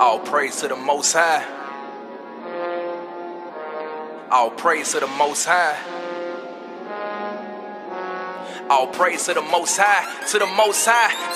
All praise to the Most High. All praise to the Most High. All praise to the Most High, to the Most High.